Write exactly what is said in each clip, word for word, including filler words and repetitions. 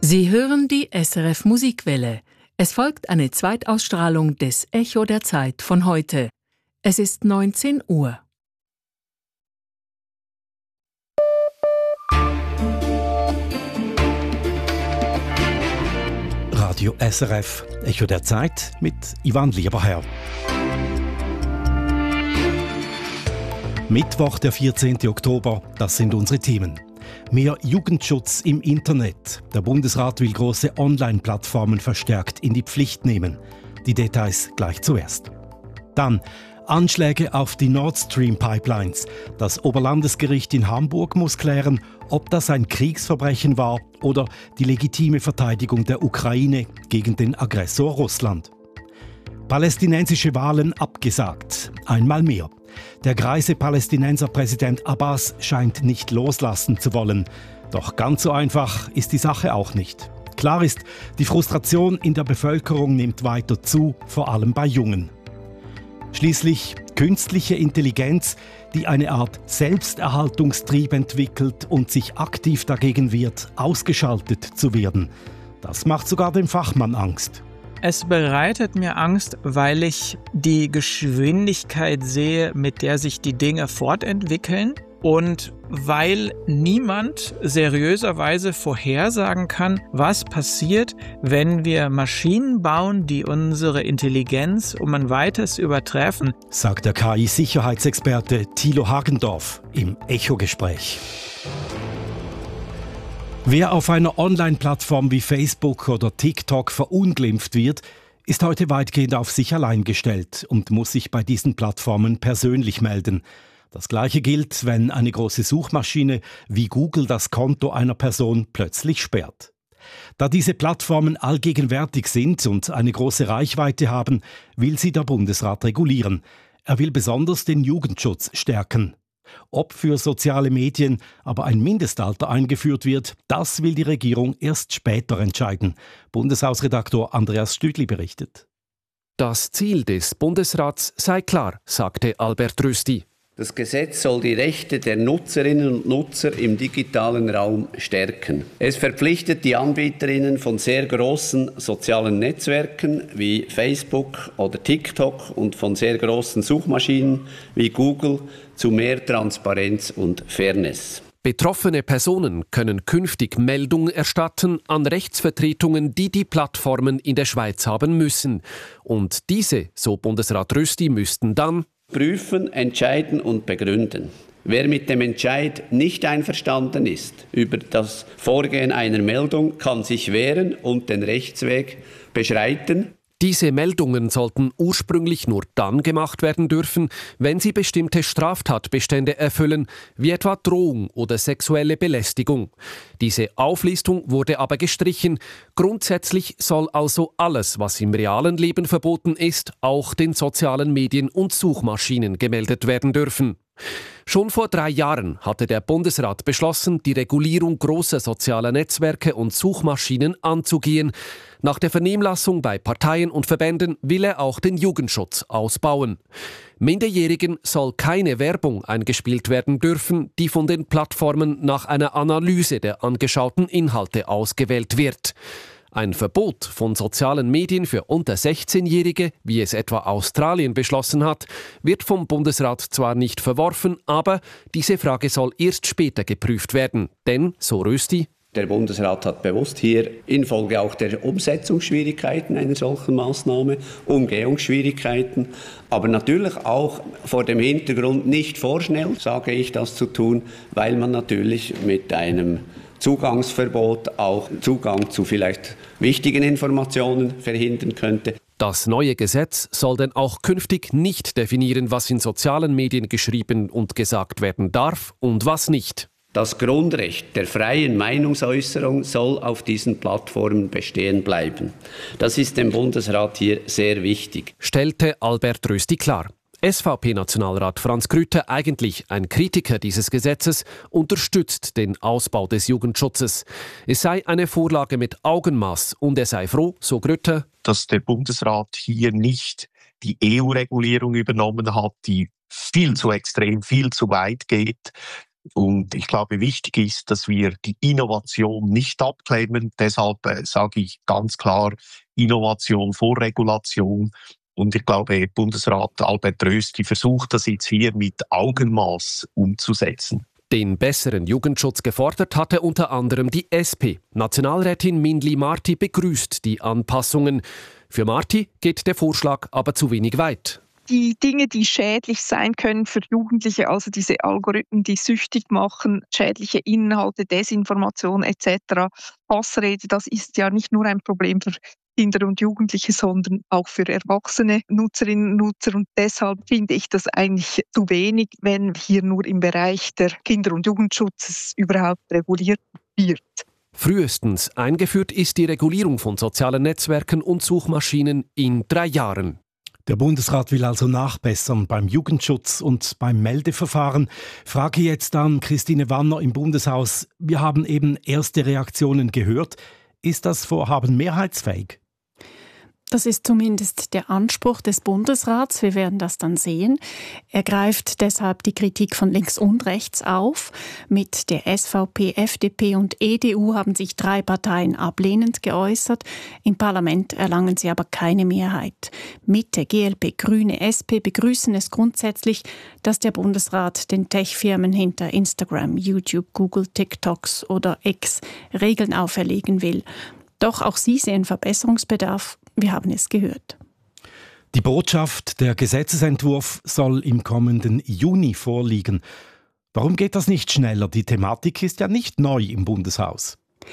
Sie hören die S R F Musikwelle. Es folgt eine Zweitausstrahlung des Echo der Zeit von heute. Es ist neunzehn Uhr. Radio S R F, Echo der Zeit mit Ivan Lieberherr. Mittwoch, der vierzehnten Oktober, das sind unsere Themen. Mehr Jugendschutz im Internet. Der Bundesrat will große Online-Plattformen verstärkt in die Pflicht nehmen. Die Details gleich zuerst. Dann Anschläge auf die Nord Stream Pipelines. Das Oberlandesgericht in Hamburg muss klären, ob das ein Kriegsverbrechen war oder die legitime Verteidigung der Ukraine gegen den Aggressor Russland. Palästinensische Wahlen abgesagt. Einmal mehr. Der greise Palästinenserpräsident Abbas scheint nicht loslassen zu wollen. Doch ganz so einfach ist die Sache auch nicht. Klar ist, die Frustration in der Bevölkerung nimmt weiter zu, vor allem bei Jungen. Schließlich künstliche Intelligenz, die eine Art Selbsterhaltungstrieb entwickelt und sich aktiv dagegen wehrt, ausgeschaltet zu werden. Das macht sogar dem Fachmann Angst. Es bereitet mir Angst, weil ich die Geschwindigkeit sehe, mit der sich die Dinge fortentwickeln und weil niemand seriöserweise vorhersagen kann, was passiert, wenn wir Maschinen bauen, die unsere Intelligenz um ein weites übertreffen, sagt der K I-Sicherheitsexperte Thilo Hagendorf im Echo-Gespräch. Wer auf einer Online-Plattform wie Facebook oder TikTok verunglimpft wird, ist heute weitgehend auf sich allein gestellt und muss sich bei diesen Plattformen persönlich melden. Das Gleiche gilt, wenn eine große Suchmaschine wie Google das Konto einer Person plötzlich sperrt. Da diese Plattformen allgegenwärtig sind und eine große Reichweite haben, will sie der Bundesrat regulieren. Er will besonders den Jugendschutz stärken. Ob für soziale Medien aber ein Mindestalter eingeführt wird, das will die Regierung erst später entscheiden. Bundeshausredaktor Andreas Stüdli berichtet. Das Ziel des Bundesrats sei klar, sagte Albert Rösti. Das Gesetz soll die Rechte der Nutzerinnen und Nutzer im digitalen Raum stärken. Es verpflichtet die Anbieterinnen von sehr großen sozialen Netzwerken wie Facebook oder TikTok und von sehr großen Suchmaschinen wie Google zu mehr Transparenz und Fairness. Betroffene Personen können künftig Meldung erstatten an Rechtsvertretungen, die die Plattformen in der Schweiz haben müssen. Und diese, so Bundesrat Rösti, müssten dann prüfen, entscheiden und begründen. Wer mit dem Entscheid nicht einverstanden ist über das Vorgehen einer Meldung, kann sich wehren und den Rechtsweg beschreiten. Diese Meldungen sollten ursprünglich nur dann gemacht werden dürfen, wenn sie bestimmte Straftatbestände erfüllen, wie etwa Drohung oder sexuelle Belästigung. Diese Auflistung wurde aber gestrichen. Grundsätzlich soll also alles, was im realen Leben verboten ist, auch den sozialen Medien und Suchmaschinen gemeldet werden dürfen. Schon vor drei Jahren hatte der Bundesrat beschlossen, die Regulierung großer sozialer Netzwerke und Suchmaschinen anzugehen. Nach der Vernehmlassung bei Parteien und Verbänden will er auch den Jugendschutz ausbauen. Minderjährigen soll keine Werbung eingespielt werden dürfen, die von den Plattformen nach einer Analyse der angeschauten Inhalte ausgewählt wird. Ein Verbot von sozialen Medien für unter sechzehnjährige, wie es etwa Australien beschlossen hat, wird vom Bundesrat zwar nicht verworfen, aber diese Frage soll erst später geprüft werden. Denn, so Rösti, der Bundesrat hat bewusst hier infolge auch der Umsetzungsschwierigkeiten einer solchen Maßnahme, Umgehungsschwierigkeiten, aber natürlich auch vor dem Hintergrund nicht vorschnell, sage ich, das zu tun, weil man natürlich mit einem Zugangsverbot auch Zugang zu vielleicht wichtigen Informationen verhindern könnte. Das neue Gesetz soll denn auch künftig nicht definieren, was in sozialen Medien geschrieben und gesagt werden darf und was nicht. Das Grundrecht der freien Meinungsäußerung soll auf diesen Plattformen bestehen bleiben. Das ist dem Bundesrat hier sehr wichtig, stellte Albert Rösti klar. S V P-Nationalrat Franz Grütter, eigentlich ein Kritiker dieses Gesetzes, unterstützt den Ausbau des Jugendschutzes. Es sei eine Vorlage mit Augenmaß und er sei froh, so Grütter, dass der Bundesrat hier nicht die E U-Regulierung übernommen hat, die viel zu extrem, viel zu weit geht, Und ich glaube, wichtig ist, dass wir die Innovation nicht abklemmen. Deshalb äh, sage ich ganz klar, Innovation vor Regulation. Und ich glaube, Bundesrat Albert Rösti versucht das jetzt hier mit Augenmaß umzusetzen. Den besseren Jugendschutz gefordert hatte unter anderem die S P. Nationalrätin Mindli Marti begrüßt die Anpassungen. Für Marti geht der Vorschlag aber zu wenig weit. Die Dinge, die schädlich sein können für Jugendliche, also diese Algorithmen, die süchtig machen, schädliche Inhalte, Desinformation et cetera, Hassrede, das ist ja nicht nur ein Problem für Kinder und Jugendliche, sondern auch für erwachsene Nutzerinnen und Nutzer. Und deshalb finde ich das eigentlich zu wenig, wenn hier nur im Bereich der Kinder- und Jugendschutzes überhaupt reguliert wird. Frühestens eingeführt ist die Regulierung von sozialen Netzwerken und Suchmaschinen in drei Jahren. Der Bundesrat will also nachbessern beim Jugendschutz und beim Meldeverfahren. Frage jetzt an Christine Wanner im Bundeshaus. Wir haben eben erste Reaktionen gehört. Ist das Vorhaben mehrheitsfähig? Das ist zumindest der Anspruch des Bundesrats. Wir werden das dann sehen. Er greift deshalb die Kritik von links und rechts auf. Mit der S V P, F D P und E D U haben sich drei Parteien ablehnend geäußert. Im Parlament erlangen sie aber keine Mehrheit. Mitte, G L P, Grüne, S P begrüßen es grundsätzlich, dass der Bundesrat den Tech-Firmen hinter Instagram, YouTube, Google, TikToks oder X Regeln auferlegen will. Doch auch sie sehen Verbesserungsbedarf. Wir haben es gehört. Die Botschaft, der Gesetzesentwurf soll im kommenden Juni vorliegen. Warum geht das nicht schneller? Die Thematik ist ja nicht neu im Bundeshaus.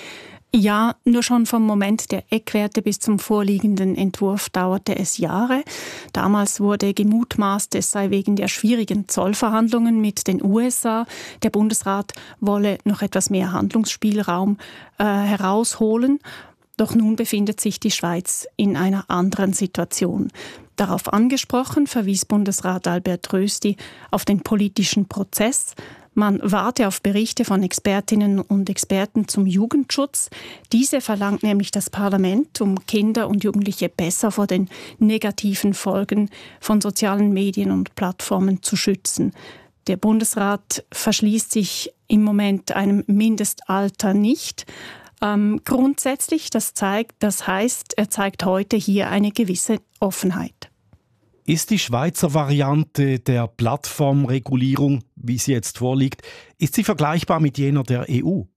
Ja, nur schon vom Moment der Eckwerte bis zum vorliegenden Entwurf dauerte es Jahre. Damals wurde gemutmaßt, es sei wegen der schwierigen Zollverhandlungen mit den U S A. Der Bundesrat wolle noch etwas mehr Handlungsspielraum äh, herausholen. Doch nun befindet sich die Schweiz in einer anderen Situation. Darauf angesprochen verwies Bundesrat Albert Rösti auf den politischen Prozess. Man warte auf Berichte von Expertinnen und Experten zum Jugendschutz. Diese verlangt nämlich das Parlament, um Kinder und Jugendliche besser vor den negativen Folgen von sozialen Medien und Plattformen zu schützen. Der Bundesrat verschließt sich im Moment einem Mindestalter nicht. Ähm, grundsätzlich, das zeigt, das heißt, er zeigt heute hier eine gewisse Offenheit. Ist die Schweizer Variante der Plattformregulierung, wie sie jetzt vorliegt, ist sie vergleichbar mit jener der E U?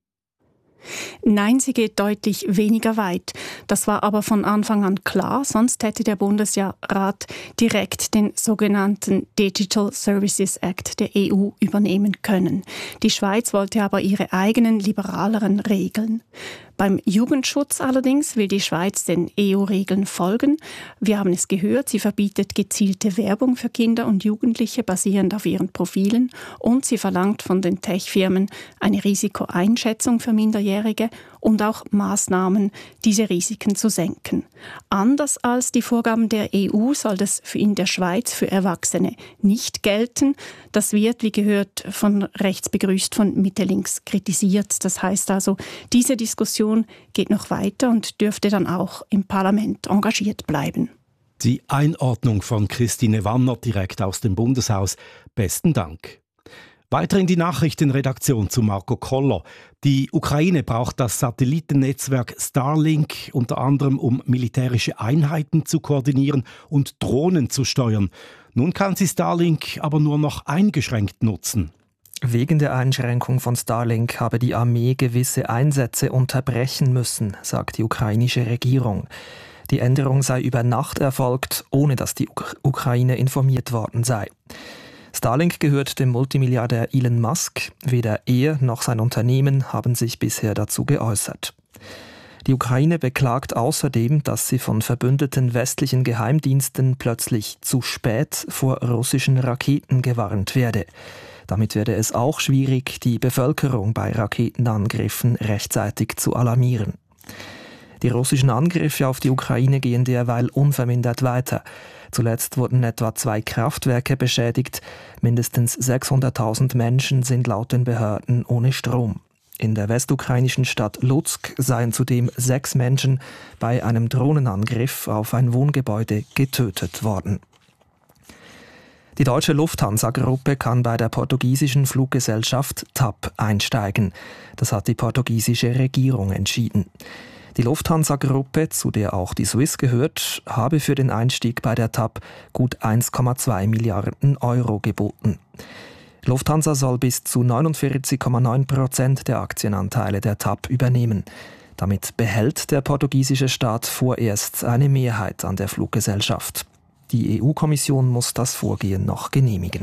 Nein, sie geht deutlich weniger weit. Das war aber von Anfang an klar, sonst hätte der Bundesrat direkt den sogenannten Digital Services Act der E U übernehmen können. Die Schweiz wollte aber ihre eigenen liberaleren Regeln. Beim Jugendschutz allerdings will die Schweiz den E U-Regeln folgen. Wir haben es gehört, sie verbietet gezielte Werbung für Kinder und Jugendliche basierend auf ihren Profilen und sie verlangt von den Tech-Firmen eine Risikoeinschätzung für Minderjährige und auch Maßnahmen, diese Risiken zu senken. Anders als die Vorgaben der E U soll das in der Schweiz für Erwachsene nicht gelten. Das wird, wie gehört, von rechts begrüßt, von Mitte links kritisiert. Das heißt also, diese Diskussion geht noch weiter und dürfte dann auch im Parlament engagiert bleiben. Die Einordnung von Christine Wanner direkt aus dem Bundeshaus. Besten Dank. Weiter in die Nachrichtenredaktion zu Marco Koller. Die Ukraine braucht das Satellitennetzwerk Starlink unter anderem, um militärische Einheiten zu koordinieren und Drohnen zu steuern. Nun kann sie Starlink aber nur noch eingeschränkt nutzen. Wegen der Einschränkung von Starlink habe die Armee gewisse Einsätze unterbrechen müssen, sagt die ukrainische Regierung. Die Änderung sei über Nacht erfolgt, ohne dass die Uk- Ukraine informiert worden sei. Starlink gehört dem Multimilliardär Elon Musk. Weder er noch sein Unternehmen haben sich bisher dazu geäußert. Die Ukraine beklagt außerdem, dass sie von verbündeten westlichen Geheimdiensten plötzlich zu spät vor russischen Raketen gewarnt werde. Damit werde es auch schwierig, die Bevölkerung bei Raketenangriffen rechtzeitig zu alarmieren. Die russischen Angriffe auf die Ukraine gehen derweil unvermindert weiter. Zuletzt wurden etwa zwei Kraftwerke beschädigt. Mindestens sechshunderttausend Menschen sind laut den Behörden ohne Strom. In der westukrainischen Stadt Lutsk seien zudem sechs Menschen bei einem Drohnenangriff auf ein Wohngebäude getötet worden. Die deutsche Lufthansa-Gruppe kann bei der portugiesischen Fluggesellschaft T A P einsteigen. Das hat die portugiesische Regierung entschieden. Die Lufthansa-Gruppe, zu der auch die Swiss gehört, habe für den Einstieg bei der T A P gut eins Komma zwei Milliarden Euro geboten. Lufthansa soll bis zu neunundvierzig Komma neun Prozent der Aktienanteile der T A P übernehmen. Damit behält der portugiesische Staat vorerst eine Mehrheit an der Fluggesellschaft. Die E U-Kommission muss das Vorgehen noch genehmigen.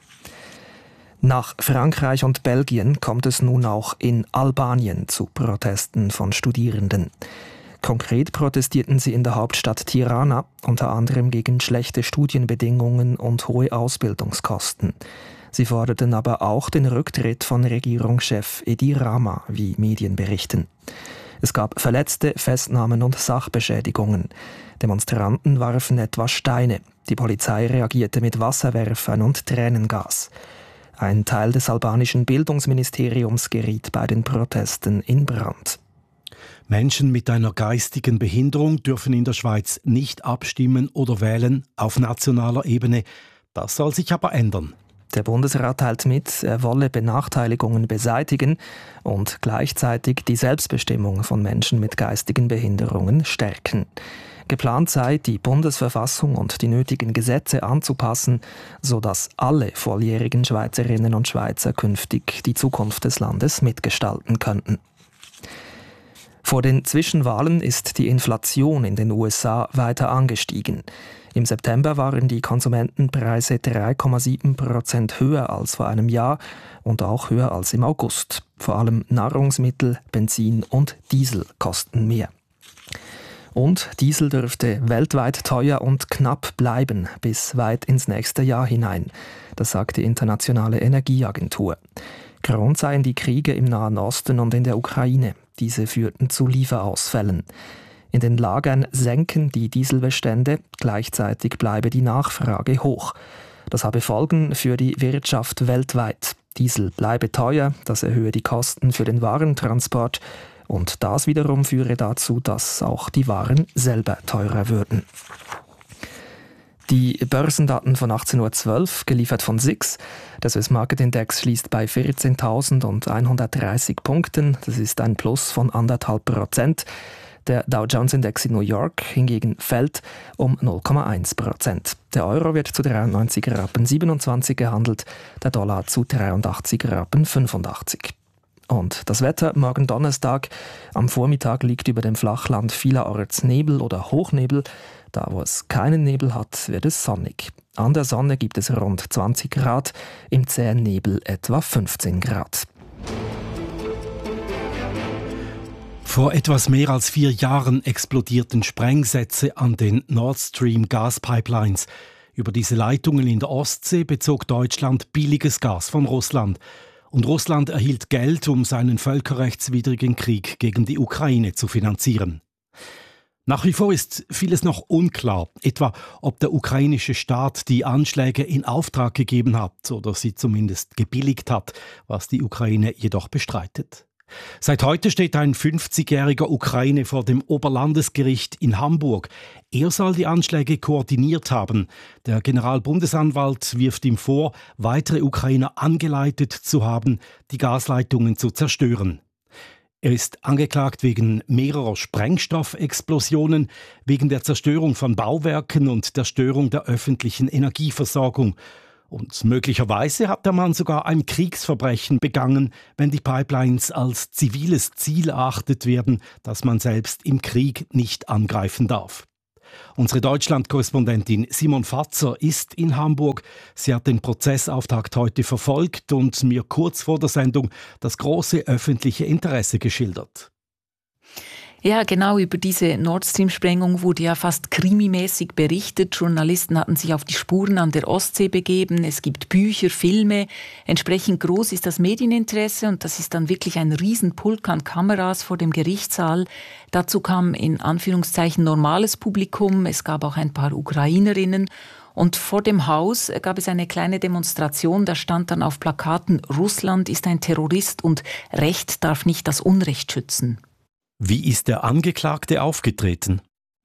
Nach Frankreich und Belgien kommt es nun auch in Albanien zu Protesten von Studierenden. Konkret protestierten sie in der Hauptstadt Tirana, unter anderem gegen schlechte Studienbedingungen und hohe Ausbildungskosten. Sie forderten aber auch den Rücktritt von Regierungschef Edi Rama, wie Medien berichten. Es gab Verletzte, Festnahmen und Sachbeschädigungen. Demonstranten warfen etwa Steine. Die Polizei reagierte mit Wasserwerfern und Tränengas. Ein Teil des albanischen Bildungsministeriums geriet bei den Protesten in Brand. Menschen mit einer geistigen Behinderung dürfen in der Schweiz nicht abstimmen oder wählen auf nationaler Ebene. Das soll sich aber ändern. Der Bundesrat teilt mit, er wolle Benachteiligungen beseitigen und gleichzeitig die Selbstbestimmung von Menschen mit geistigen Behinderungen stärken. Geplant sei, die Bundesverfassung und die nötigen Gesetze anzupassen, sodass alle volljährigen Schweizerinnen und Schweizer künftig die Zukunft des Landes mitgestalten könnten. Vor den Zwischenwahlen ist die Inflation in den U S A weiter angestiegen. Im September waren die Konsumentenpreise drei Komma sieben Prozent höher als vor einem Jahr und auch höher als im August. Vor allem Nahrungsmittel, Benzin und Diesel kosten mehr. Und Diesel dürfte weltweit teuer und knapp bleiben bis weit ins nächste Jahr hinein. Das sagt die Internationale Energieagentur. Grund seien die Kriege im Nahen Osten und in der Ukraine. Diese führten zu Lieferausfällen. In den Lagern senken die Dieselbestände, gleichzeitig bleibe die Nachfrage hoch. Das habe Folgen für die Wirtschaft weltweit. Diesel bleibe teuer, das erhöhe die Kosten für den Warentransport und das wiederum führe dazu, dass auch die Waren selber teurer würden. Die Börsendaten von achtzehn Uhr zwölf, geliefert von S I X. Der Swiss Market Index schließt bei vierzehntausendeinhundertdreißig Punkten. Das ist ein Plus von anderthalb Prozent. Der Dow Jones Index in New York hingegen fällt um null Komma eins Prozent. Der Euro wird zu dreiundneunzig Rappen siebenundzwanzig gehandelt, der Dollar zu dreiundachtzig Rappen fünfundachtzig. Und das Wetter morgen Donnerstag. Am Vormittag liegt über dem Flachland vielerorts Nebel oder Hochnebel. Da, wo es keinen Nebel hat, wird es sonnig. An der Sonne gibt es rund zwanzig Grad, im zähen Nebel etwa fünfzehn Grad. Vor etwas mehr als vier Jahren explodierten Sprengsätze an den Nord Stream Gaspipelines. Über diese Leitungen in der Ostsee bezog Deutschland billiges Gas von Russland. Und Russland erhielt Geld, um seinen völkerrechtswidrigen Krieg gegen die Ukraine zu finanzieren. Nach wie vor ist vieles noch unklar, etwa ob der ukrainische Staat die Anschläge in Auftrag gegeben hat oder sie zumindest gebilligt hat, was die Ukraine jedoch bestreitet. Seit heute steht ein fünfzigjähriger Ukraine vor dem Oberlandesgericht in Hamburg. Er soll die Anschläge koordiniert haben. Der Generalbundesanwalt wirft ihm vor, weitere Ukrainer angeleitet zu haben, die Gasleitungen zu zerstören. Er ist angeklagt wegen mehrerer Sprengstoffexplosionen, wegen der Zerstörung von Bauwerken und der Störung der öffentlichen Energieversorgung. Und möglicherweise hat der Mann sogar ein Kriegsverbrechen begangen, wenn die Pipelines als ziviles Ziel erachtet werden, das man selbst im Krieg nicht angreifen darf. Unsere Deutschland-Korrespondentin Simon Fatzer ist in Hamburg. Sie hat den Prozessauftakt heute verfolgt und mir kurz vor der Sendung das große öffentliche Interesse geschildert. Ja, genau, über diese Nord Stream-Sprengung wurde ja fast krimimäßig berichtet. Journalisten hatten sich auf die Spuren an der Ostsee begeben. Es gibt Bücher, Filme. Entsprechend groß ist das Medieninteresse und das ist dann wirklich ein Riesenpulk an Kameras vor dem Gerichtssaal. Dazu kam in Anführungszeichen normales Publikum. Es gab auch ein paar Ukrainerinnen. Und vor dem Haus gab es eine kleine Demonstration. Da stand dann auf Plakaten, Russland ist ein Terrorist und Recht darf nicht das Unrecht schützen. Wie ist der Angeklagte aufgetreten?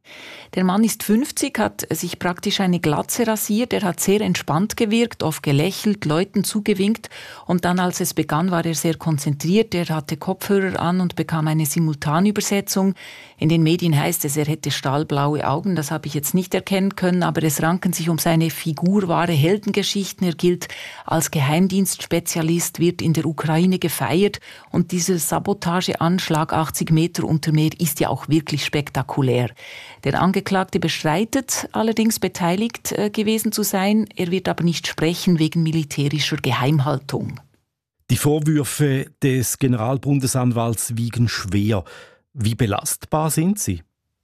Der Mann ist fünfzig, hat sich praktisch eine Glatze rasiert. Er hat sehr entspannt gewirkt, oft gelächelt, Leuten zugewinkt. Und dann, als es begann, war er sehr konzentriert. Er hatte Kopfhörer an und bekam eine Simultanübersetzung. In den Medien heißt es, er hätte stahlblaue Augen. Das habe ich jetzt nicht erkennen können, aber es ranken sich um seine Figur wahre Heldengeschichten. Er gilt als Geheimdienstspezialist, wird in der Ukraine gefeiert. Und dieser Sabotageanschlag achtzig Meter unter Meer ist ja auch wirklich spektakulär. Der Angeklagte bestreitet allerdings, beteiligt äh, gewesen zu sein. Er wird aber nicht sprechen wegen militärischer Geheimhaltung. Die Vorwürfe des Generalbundesanwalts wiegen schwer. Wie belastbar sind sie?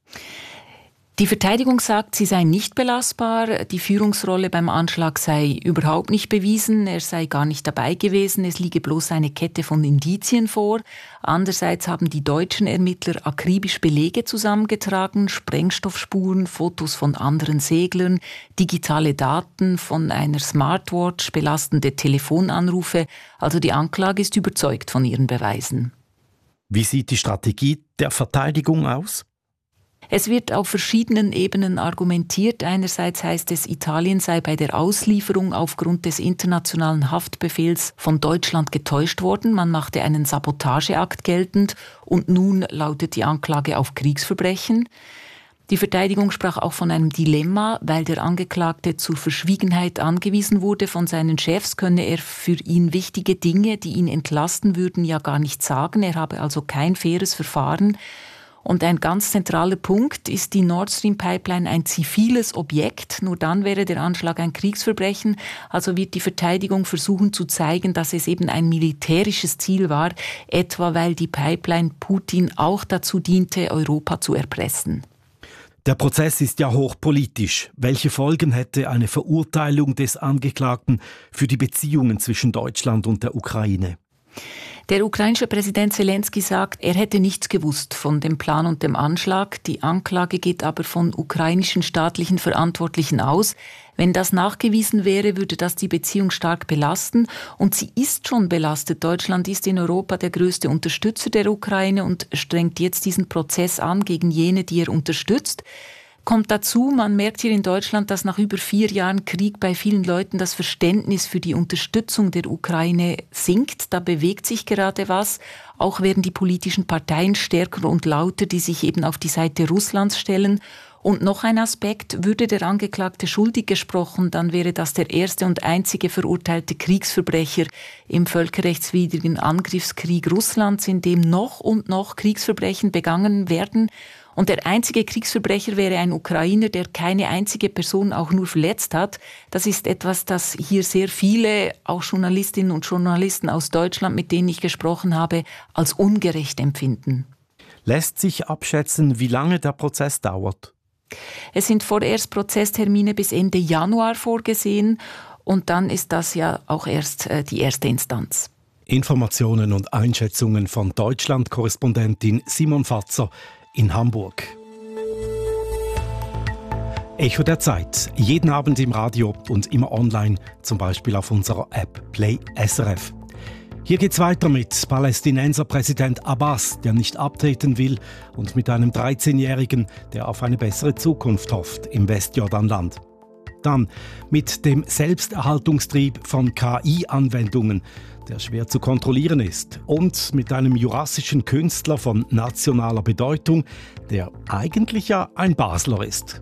Die Verteidigung sagt, sie sei nicht belastbar, die Führungsrolle beim Anschlag sei überhaupt nicht bewiesen, er sei gar nicht dabei gewesen, es liege bloß eine Kette von Indizien vor. Andererseits haben die deutschen Ermittler akribisch Belege zusammengetragen, Sprengstoffspuren, Fotos von anderen Seglern, digitale Daten von einer Smartwatch, belastende Telefonanrufe. Also die Anklage ist überzeugt von ihren Beweisen. Wie sieht die Strategie der Verteidigung aus? Es wird auf verschiedenen Ebenen argumentiert. Einerseits heißt es, Italien sei bei der Auslieferung aufgrund des internationalen Haftbefehls von Deutschland getäuscht worden. Man machte einen Sabotageakt geltend und nun lautet die Anklage auf Kriegsverbrechen. Die Verteidigung sprach auch von einem Dilemma, weil der Angeklagte zur Verschwiegenheit angewiesen wurde von seinen Chefs, könne er für ihn wichtige Dinge, die ihn entlasten würden, ja gar nicht sagen. Er habe also kein faires Verfahren. Und ein ganz zentraler Punkt ist die Nord Stream Pipeline ein ziviles Objekt. Nur dann wäre der Anschlag ein Kriegsverbrechen. Also wird die Verteidigung versuchen zu zeigen, dass es eben ein militärisches Ziel war, etwa weil die Pipeline Putin auch dazu diente, Europa zu erpressen. Der Prozess ist ja hochpolitisch. Welche Folgen hätte eine Verurteilung des Angeklagten für die Beziehungen zwischen Deutschland und der Ukraine? Der ukrainische Präsident Zelensky sagt, er hätte nichts gewusst von dem Plan und dem Anschlag. Die Anklage geht aber von ukrainischen staatlichen Verantwortlichen aus. Wenn das nachgewiesen wäre, würde das die Beziehung stark belasten. Und sie ist schon belastet. Deutschland ist in Europa der größte Unterstützer der Ukraine und strengt jetzt diesen Prozess an gegen jene, die er unterstützt. Kommt dazu, man merkt hier in Deutschland, dass nach über vier Jahren Krieg bei vielen Leuten das Verständnis für die Unterstützung der Ukraine sinkt. Da bewegt sich gerade was. Auch werden die politischen Parteien stärker und lauter, die sich eben auf die Seite Russlands stellen. Und noch ein Aspekt, würde der Angeklagte schuldig gesprochen, dann wäre das der erste und einzige verurteilte Kriegsverbrecher im völkerrechtswidrigen Angriffskrieg Russlands, in dem noch und noch Kriegsverbrechen begangen werden. Und der einzige Kriegsverbrecher wäre ein Ukrainer, der keine einzige Person auch nur verletzt hat. Das ist etwas, das hier sehr viele, auch Journalistinnen und Journalisten aus Deutschland, mit denen ich gesprochen habe, als ungerecht empfinden. Lässt sich abschätzen, wie lange der Prozess dauert? Es sind vorerst Prozesstermine bis Ende Januar vorgesehen und dann ist das ja auch erst äh, die erste Instanz. Informationen und Einschätzungen von Deutschland-Korrespondentin Simon Fatzer in Hamburg. Echo der Zeit. Jeden Abend im Radio und immer online, zum Beispiel auf unserer App Play S R F. Hier geht's weiter mit Palästinenser Präsident Abbas, der nicht abtreten will, und mit einem dreizehnjährigen, der auf eine bessere Zukunft hofft im Westjordanland. Dann mit dem Selbsterhaltungstrieb von K I-Anwendungen, der schwer zu kontrollieren ist, und mit einem jurassischen Künstler von nationaler Bedeutung, der eigentlich ja ein Basler ist.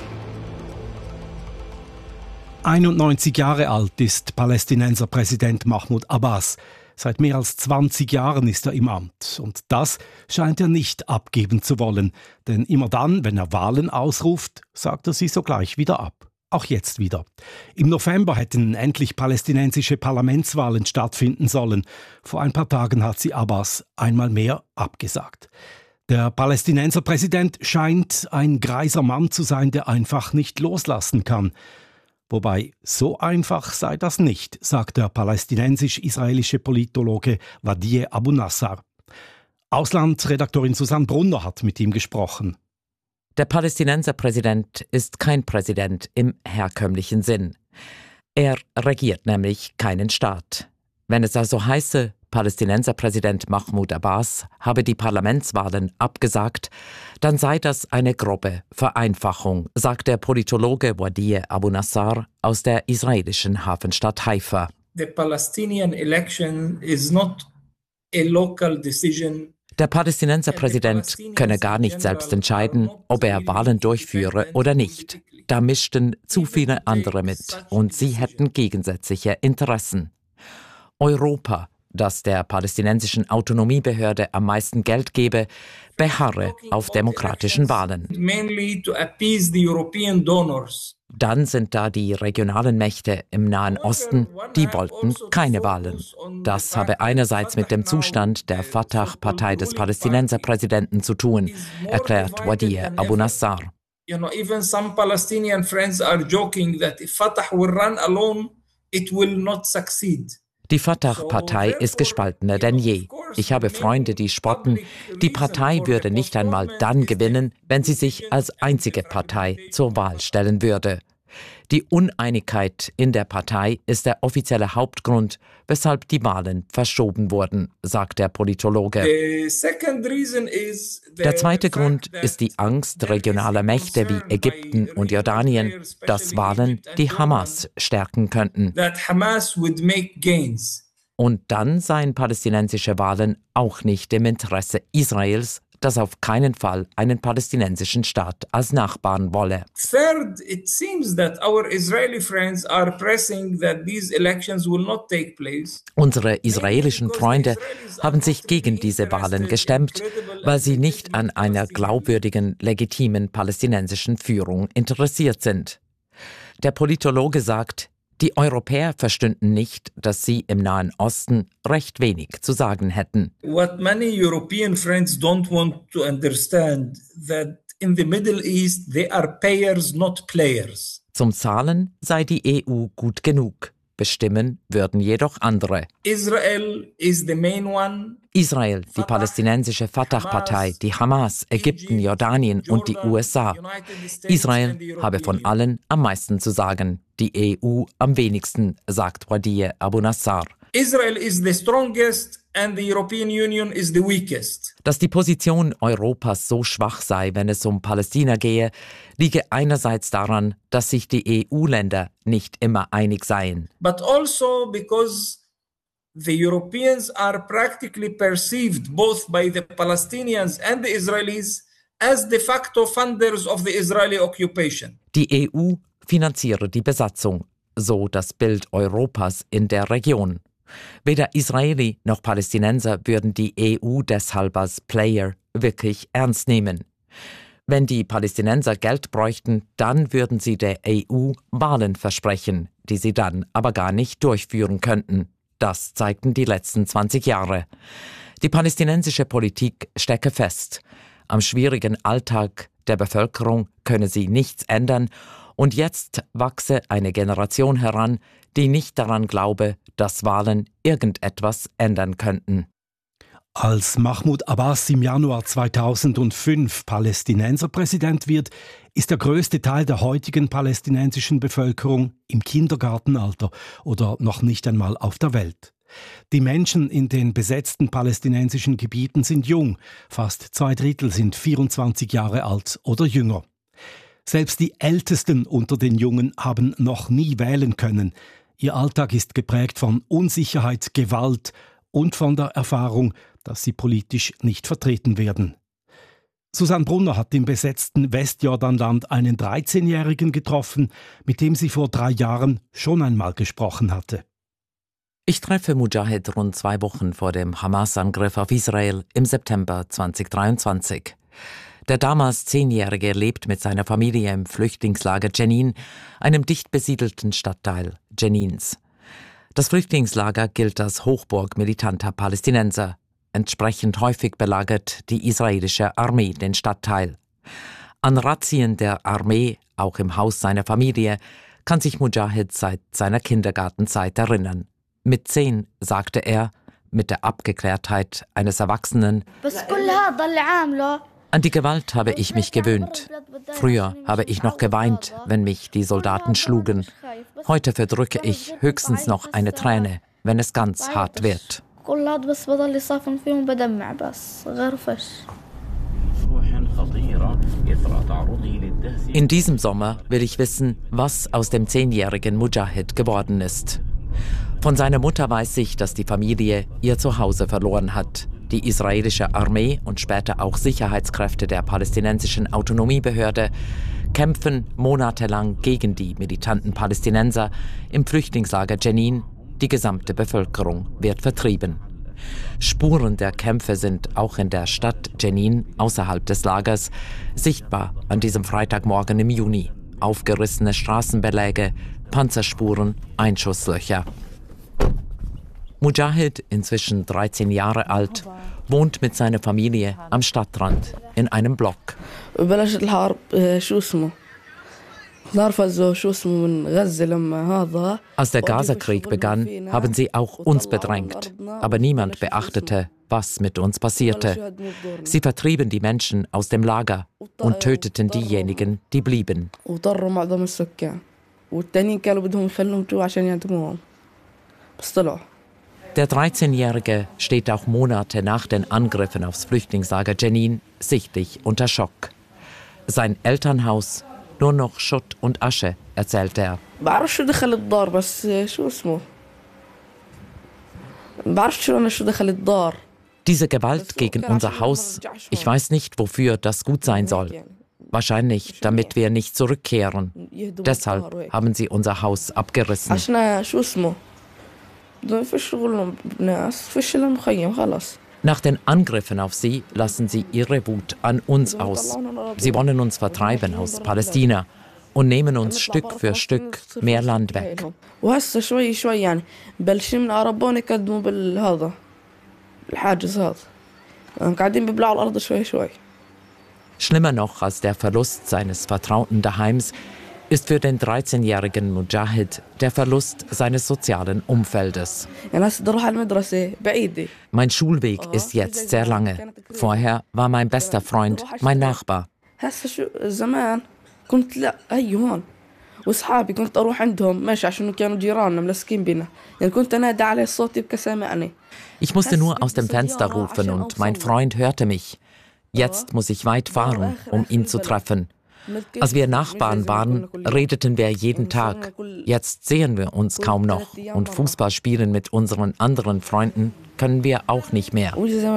einundneunzig Jahre alt ist Palästinenser Präsident Mahmoud Abbas. Seit mehr als zwanzig Jahren ist er im Amt. Und das scheint er nicht abgeben zu wollen. Denn immer dann, wenn er Wahlen ausruft, sagt er sie sogleich wieder ab. Auch jetzt wieder. Im November hätten endlich palästinensische Parlamentswahlen stattfinden sollen. Vor ein paar Tagen hat sie Abbas einmal mehr abgesagt. Der Palästinenser Präsident scheint ein greiser Mann zu sein, der einfach nicht loslassen kann. Wobei, so einfach sei das nicht, sagt der palästinensisch-israelische Politologe Wadie Abu Nassar. Auslandsredaktorin Susanne Brunner hat mit ihm gesprochen. Der Palästinenser Präsident ist kein Präsident im herkömmlichen Sinn. Er regiert nämlich keinen Staat. Wenn es also heiße, Palästinenserpräsident Mahmoud Abbas habe die Parlamentswahlen abgesagt, dann sei das eine grobe Vereinfachung, sagt der Politologe Wadie Abu Nassar aus der israelischen Hafenstadt Haifa. The Palestinian election is not a local decision. Der Palästinenserpräsident könne gar nicht selbst entscheiden, ob er Wahlen durchführe oder nicht. Da mischten zu viele andere mit und sie hätten gegensätzliche Interessen. Europa, das der palästinensischen Autonomiebehörde am meisten Geld gebe, beharre auf demokratischen Wahlen. Dann sind da die regionalen Mächte im Nahen Osten, die wollten keine Wahlen. Das habe einerseits mit dem Zustand der Fatah-Partei des Palästinenserpräsidenten zu tun, erklärt Wadie Abu Nassar. You know, even some Palestinian friends are joking that if Fatah will run alone, it will not succeed. Die Fatah-Partei ist gespaltener denn je. Ich habe Freunde, die spotten, die Partei würde nicht einmal dann gewinnen, wenn sie sich als einzige Partei zur Wahl stellen würde. Die Uneinigkeit in der Partei ist der offizielle Hauptgrund, weshalb die Wahlen verschoben wurden, sagt der Politologe. Der zweite Grund ist die Angst regionaler Mächte wie Ägypten und Jordanien, dass Wahlen die Hamas stärken könnten. Und dann seien palästinensische Wahlen auch nicht im Interesse Israels, das auf keinen Fall einen palästinensischen Staat als Nachbarn wolle. Third, it seems that our Israeli friends are pressing that these elections will not take place. Unsere israelischen Freunde haben sich gegen diese Wahlen gestemmt, weil sie nicht an einer glaubwürdigen, legitimen palästinensischen Führung interessiert sind. Der Politologe sagt, die Europäer verstünden nicht, dass sie im Nahen Osten recht wenig zu sagen hätten. What many European friends don't want to understand that in the Middle East they are payers, not players. Zum Zahlen sei die E U gut genug. Bestimmen würden jedoch andere. Israel is the main one. Israel, die palästinensische Fatah-Partei, die Hamas, Ägypten, Jordanien und die U S A. Israel habe von allen am meisten zu sagen, die E U am wenigsten, sagt Wadie Abu Nassar. Israel is the strongest and the European Union is the weakest. Dass die Position Europas so schwach sei, wenn es um Palästina gehe, liege einerseits daran, dass sich die E U-Länder nicht immer einig seien. But also because the Europeans are practically perceived both by the Palestinians and the Israelis as de facto funders of the Israeli occupation. Die E U finanziere die Besatzung, so das Bild Europas in der Region. Weder Israeli noch Palästinenser würden die E U deshalb als Player wirklich ernst nehmen. Wenn die Palästinenser Geld bräuchten, dann würden sie der E U Wahlen versprechen, die sie dann aber gar nicht durchführen könnten. Das zeigten die letzten zwanzig Jahre. Die palästinensische Politik stecke fest. Am schwierigen Alltag der Bevölkerung könne sie nichts ändern und jetzt wachse eine Generation heran, die nicht daran glaube, dass Wahlen irgendetwas ändern könnten. Als Mahmoud Abbas im Januar zweitausendfünf Palästinenserpräsident wird, ist der größte Teil der heutigen palästinensischen Bevölkerung im Kindergartenalter oder noch nicht einmal auf der Welt. Die Menschen in den besetzten palästinensischen Gebieten sind jung, fast zwei Drittel sind vierundzwanzig Jahre alt oder jünger. Selbst die Ältesten unter den Jungen haben noch nie wählen können. Ihr Alltag ist geprägt von Unsicherheit, Gewalt und von der Erfahrung, dass sie politisch nicht vertreten werden. Susanne Brunner hat im besetzten Westjordanland einen dreizehnjährigen getroffen, mit dem sie vor drei Jahren schon einmal gesprochen hatte. Ich treffe Mujahid rund zwei Wochen vor dem Hamas-Angriff auf Israel im September zweitausenddreiundzwanzig. Der damals Zehnjährige lebt mit seiner Familie im Flüchtlingslager Jenin, einem dicht besiedelten Stadtteil Jenins. Das Flüchtlingslager gilt als Hochburg militanter Palästinenser. Entsprechend häufig belagert die israelische Armee den Stadtteil. An Razzien der Armee, auch im Haus seiner Familie, kann sich Mujahid seit seiner Kindergartenzeit erinnern. Mit zehn, sagte er, mit der Abgeklärtheit eines Erwachsenen: An die Gewalt habe ich mich gewöhnt. Früher habe ich noch geweint, wenn mich die Soldaten schlugen. Heute verdrücke ich höchstens noch eine Träne, wenn es ganz hart wird. In diesem Sommer will ich wissen, was aus dem zehnjährigen Mujahid geworden ist. Von seiner Mutter weiß ich, dass die Familie ihr Zuhause verloren hat. Die israelische Armee und später auch Sicherheitskräfte der palästinensischen Autonomiebehörde kämpfen monatelang gegen die militanten Palästinenser im Flüchtlingslager Jenin. Die gesamte Bevölkerung wird vertrieben. Spuren der Kämpfe sind auch in der Stadt Jenin außerhalb des Lagers sichtbar an diesem Freitagmorgen im Juni. Aufgerissene Straßenbeläge, Panzerspuren, Einschusslöcher. Mujahid, inzwischen dreizehn Jahre alt, wohnt mit seiner Familie am Stadtrand in einem Block. Als der Gazakrieg begann, haben sie auch uns bedrängt. Aber niemand beachtete, was mit uns passierte. Sie vertrieben die Menschen aus dem Lager und töteten diejenigen, die blieben. Der dreizehnjährige steht auch Monate nach den Angriffen aufs Flüchtlingslager Jenin sichtlich unter Schock. Sein Elternhaus, nur noch Schutt und Asche, erzählt er. Diese Gewalt gegen unser Haus, ich weiß nicht, wofür das gut sein soll. Wahrscheinlich, damit wir nicht zurückkehren. Deshalb haben sie unser Haus abgerissen. Nach den Angriffen auf sie lassen sie ihre Wut an uns aus. Sie wollen uns vertreiben aus Palästina und nehmen uns Stück für Stück mehr Land weg. Schlimmer noch als der Verlust seines vertrauten Daheims ist für den dreizehnjährigen Mujahid der Verlust seines sozialen Umfeldes. Mein Schulweg ist jetzt sehr lange. Vorher war mein bester Freund mein Nachbar. Ich musste nur aus dem Fenster rufen und mein Freund hörte mich. Jetzt muss ich weit fahren, um ihn zu treffen. Als wir Nachbarn waren, redeten wir jeden Tag. Jetzt sehen wir uns kaum noch und Fußball spielen mit unseren anderen Freunden können wir auch nicht mehr.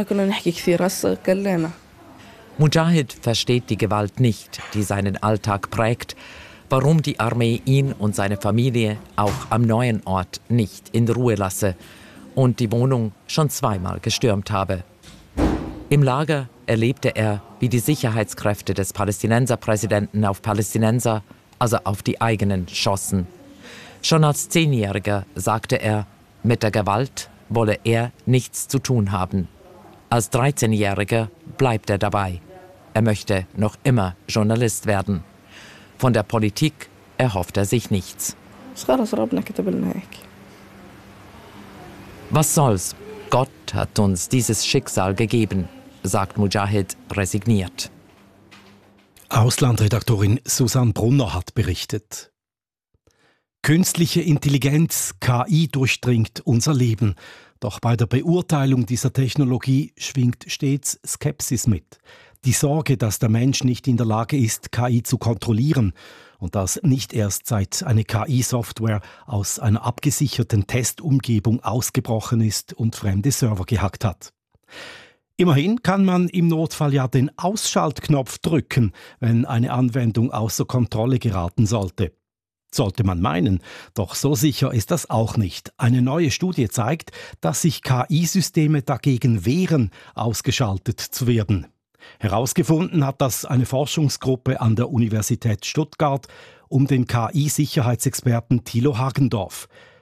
Mujahid versteht die Gewalt nicht, die seinen Alltag prägt, warum die Armee ihn und seine Familie auch am neuen Ort nicht in Ruhe lasse und die Wohnung schon zweimal gestürmt habe. Im Lager erlebte er, wie die Sicherheitskräfte des Palästinenserpräsidenten auf Palästinenser, also auf die eigenen, schossen. Schon als Zehnjähriger sagte er, mit der Gewalt wolle er nichts zu tun haben. Als dreizehnjähriger bleibt er dabei. Er möchte noch immer Journalist werden. Von der Politik erhofft er sich nichts. Was soll's? Gott hat uns dieses Schicksal gegeben, sagt Mujahid resigniert. Auslandredaktorin Susanne Brunner hat berichtet. Künstliche Intelligenz, K I, durchdringt unser Leben. Doch bei der Beurteilung dieser Technologie schwingt stets Skepsis mit. Die Sorge, dass der Mensch nicht in der Lage ist, K I zu kontrollieren. Und das nicht erst seit eine K I-Software aus einer abgesicherten Testumgebung ausgebrochen ist und fremde Server gehackt hat. Immerhin kann man im Notfall ja den Ausschaltknopf drücken, wenn eine Anwendung außer Kontrolle geraten sollte. Sollte man meinen, doch so sicher ist das auch nicht. Eine neue Studie zeigt, dass sich K I-Systeme dagegen wehren, ausgeschaltet zu werden. Herausgefunden hat das eine Forschungsgruppe an der Universität Stuttgart um den K I-Sicherheitsexperten Thilo Hagendorf.